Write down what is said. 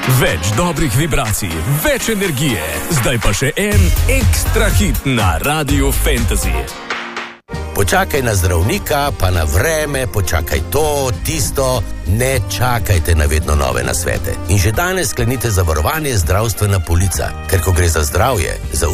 Več dobrih vibracij, več energije. Zdaj pa še en ekstra hit na Radiu Fantasy. Počakaj na zdravnika, pa na vreme, počakaj to, tisto, ne čakajte na vedno nove nasvete. In že danes sklenite zavarovanje zdravstvena polica, ker ko gre za zdravje,